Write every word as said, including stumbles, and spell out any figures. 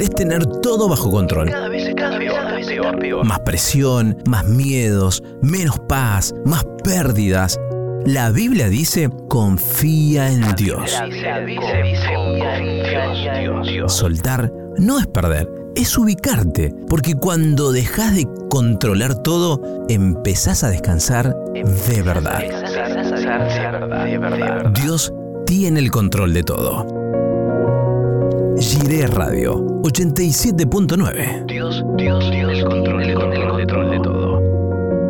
querés tener todo bajo control. Cada vez está peor, cada vez está peor. Más presión, más miedos, menos paz, más pérdidas. La Biblia dice, confía en Dios. La Biblia dice, confía en Dios, Dios. Soltar no es perder, es ubicarte. Porque cuando dejás de controlar todo, empezás a descansar de verdad. De verdad. Dios tiene el control de todo. Jiré Radio ochenta y siete punto nueve. Dios, Dios, Dios, el control, el control, el control de todo.